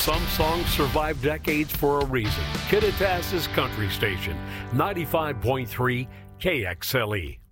Some songs survive decades for a reason. Kittitas's Country Station, 95.3 KXLE.